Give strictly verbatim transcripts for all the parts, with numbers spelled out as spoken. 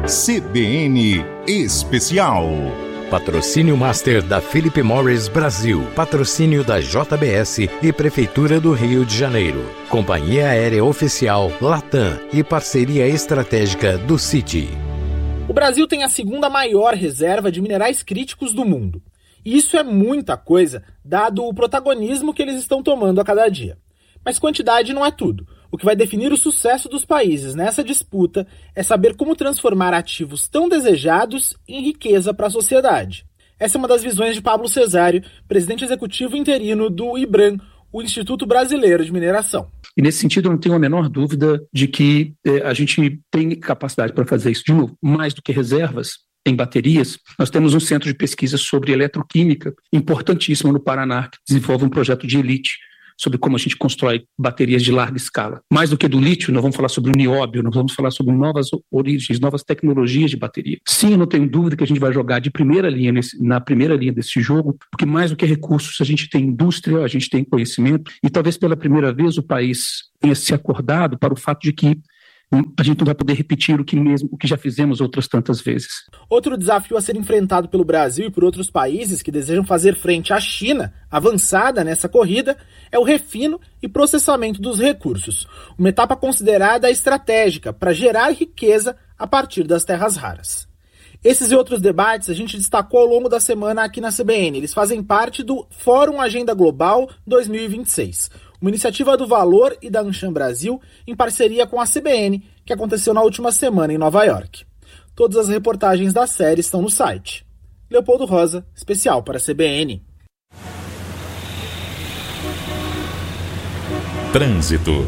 C B N Especial. Patrocínio Master da Philip Morris Brasil. Patrocínio da J B S e Prefeitura do Rio de Janeiro. Companhia Aérea Oficial Latam e parceria estratégica do Citi. O Brasil tem a segunda maior reserva de minerais críticos do mundo. E isso é muita coisa, dado o protagonismo que eles estão tomando a cada dia. Mas quantidade não é tudo. O que vai definir o sucesso dos países nessa disputa é saber como transformar ativos tão desejados em riqueza para a sociedade. Essa é uma das visões de Pablo Cesário, presidente executivo interino do IBRAM, o Instituto Brasileiro de Mineração. E nesse sentido eu não tenho a menor dúvida de que eh, a gente tem capacidade para fazer isso. De novo, mais do que reservas em baterias, nós temos um centro de pesquisa sobre eletroquímica importantíssimo no Paraná, que desenvolve um projeto de elite sobre como a gente constrói baterias de larga escala. Mais do que do lítio, nós vamos falar sobre o nióbio, nós vamos falar sobre novas origens, novas tecnologias de bateria. Sim, eu não tenho dúvida que a gente vai jogar de primeira linha nesse, na primeira linha desse jogo, porque mais do que recursos, a gente tem indústria, a gente tem conhecimento, e talvez pela primeira vez o país tenha se acordado para o fato de que a gente não vai poder repetir o que, mesmo, o que já fizemos outras tantas vezes. Outro desafio a ser enfrentado pelo Brasil e por outros países que desejam fazer frente à China, avançada nessa corrida, é o refino e processamento dos recursos, uma etapa considerada estratégica para gerar riqueza a partir das terras raras. Esses e outros debates a gente destacou ao longo da semana aqui na C B N. Eles fazem parte do Fórum Agenda Global dois mil e vinte e seis, uma iniciativa do Valor e da Anshan Brasil em parceria com a C B N, que aconteceu na última semana em Nova York. Todas as reportagens da série estão no site. Leopoldo Rosa, especial para a C B N. Trânsito.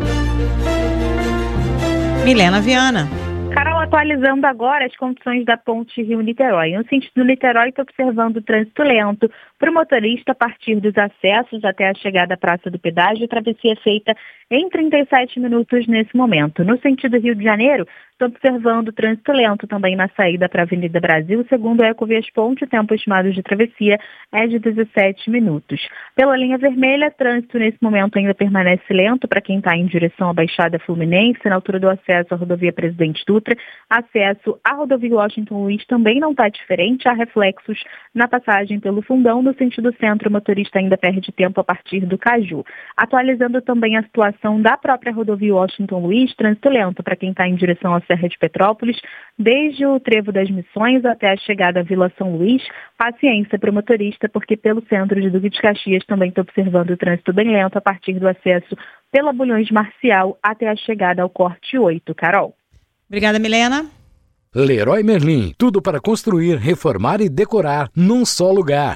Milena Viana. Carol, atualizando agora as condições da ponte Rio-Niterói. No sentido do Niterói, está observando o trânsito lento para o motorista a partir dos acessos até a chegada à Praça do Pedágio. A travessia feita em trinta e sete minutos nesse momento. No sentido Rio de Janeiro, estou observando o trânsito lento também na saída para a Avenida Brasil. Segundo a Ecovias Ponte, o tempo estimado de travessia é de dezessete minutos. Pela linha vermelha, trânsito nesse momento ainda permanece lento para quem está em direção à Baixada Fluminense, na altura do acesso à rodovia Presidente Dutra. Acesso à rodovia Washington Luiz também não está diferente, há reflexos na passagem pelo Fundão. No sentido centro, o motorista ainda perde tempo a partir do Caju. Atualizando também a situação da própria rodovia Washington Luiz, trânsito lento para quem está em direção à Serra de Petrópolis, desde o Trevo das Missões até a chegada à Vila São Luís. Paciência para o motorista, porque pelo centro de Duque de Caxias também está observando o trânsito bem lento a partir do acesso pela Bulhões Marcial até a chegada ao Corte oito. Carol. Obrigada, Milena. Leroy Merlin, tudo para construir, reformar e decorar num só lugar.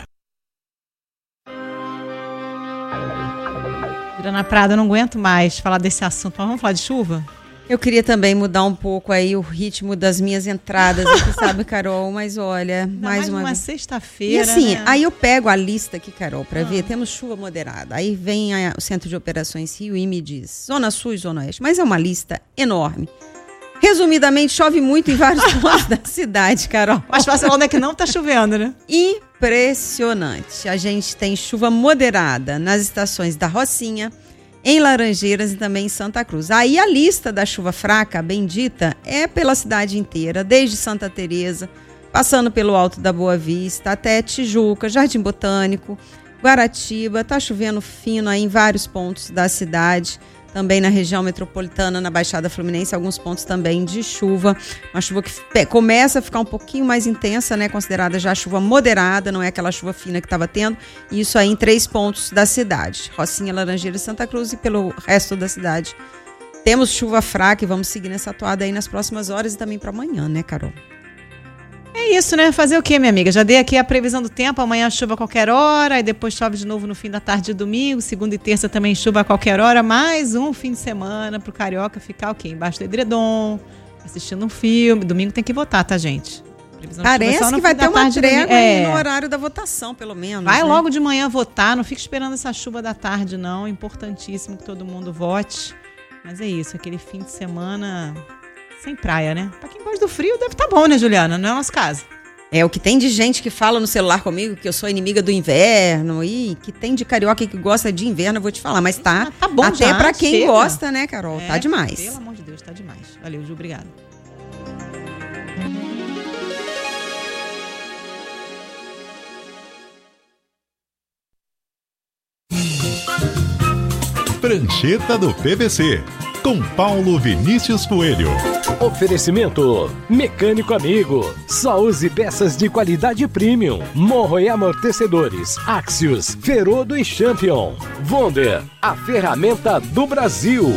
Ana Prada, eu não aguento mais falar desse assunto, mas vamos falar de chuva? Eu queria também mudar um pouco aí o ritmo das minhas entradas aqui, sabe, Carol? Mas olha, Não, mais mais uma, uma vez. sexta-feira, E assim, né? aí eu pego a lista aqui, Carol, para Ah. ver, temos chuva moderada. Aí vem a- o Centro de Operações Rio e me diz, Zona Sul e Zona Oeste. Mas é uma lista enorme. Resumidamente, chove muito em vários pontos da cidade, Carol. Mas fácil onde é que não tá chovendo, né? Impressionante. A gente tem chuva moderada nas estações da Rocinha, em Laranjeiras e também em Santa Cruz. Aí a lista da chuva fraca, bendita, é pela cidade inteira, desde Santa Teresa, passando pelo Alto da Boa Vista, até Tijuca, Jardim Botânico, Guaratiba. Tá chovendo fino aí em vários pontos da cidade. Também na região metropolitana, na Baixada Fluminense, alguns pontos também de chuva. Uma chuva que pe- começa a ficar um pouquinho mais intensa, né? Considerada já chuva moderada, não é aquela chuva fina que estava tendo. E isso aí em três pontos da cidade. Rocinha, Laranjeiras e Santa Cruz, e pelo resto da cidade. Temos chuva fraca e vamos seguir nessa atuada aí nas próximas horas e também para amanhã, né, Carol? É isso, né? Fazer o quê, minha amiga? Já dei aqui a previsão do tempo. Amanhã chuva a qualquer hora, e depois chove de novo no fim da tarde de domingo. Segunda e terça também chuva a qualquer hora. Mais um fim de semana pro carioca ficar o quê? Embaixo do edredom, assistindo um filme. Domingo tem que votar, tá, gente? Previsão de chuva Parece só no que vai fim da ter uma tarde de trégua domingo. aí É. no horário da votação, pelo menos. Vai né? logo de manhã votar, não fique esperando essa chuva da tarde, não. Importantíssimo que todo mundo vote. Mas é isso, aquele fim de semana sem praia, né? Pra quem gosta do frio, deve estar bom, né, Juliana? Não é o nosso caso. É, o que tem de gente que fala no celular comigo que eu sou inimiga do inverno, e que tem de carioca que gosta de inverno, eu vou te falar, mas tá, Ah, tá bom até já, pra quem chega. gosta, né, Carol? É, tá demais. Pelo amor de Deus, tá demais. Valeu, Ju, obrigada. Prancheta do P V C, com Paulo Vinícius Coelho. Oferecimento Mecânico Amigo. Só use peças de qualidade premium. Morro e amortecedores Axios, Ferodo e Champion. Wonder, a ferramenta do Brasil.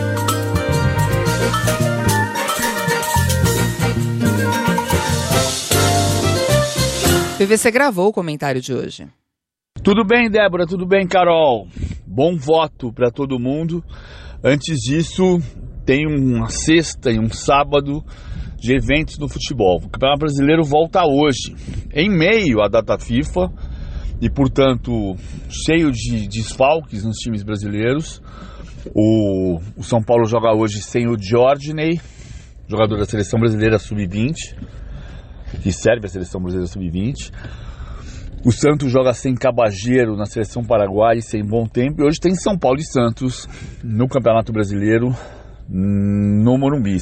P V C gravou o comentário de hoje. Tudo bem, Débora? Tudo bem, Carol? Bom voto para todo mundo. Antes disso, tem uma sexta e um sábado de eventos no futebol. O Campeonato Brasileiro volta hoje, em meio à data FIFA e, portanto, cheio de desfalques nos times brasileiros. O, o São Paulo joga hoje sem o Jorginho, jogador da Seleção Brasileira sub vinte, que serve a Seleção Brasileira sub vinte. O Santos joga sem Cabageiro na Seleção Paraguaia, sem Bom Tempo. E hoje tem São Paulo e Santos no Campeonato Brasileiro, no Morumbi.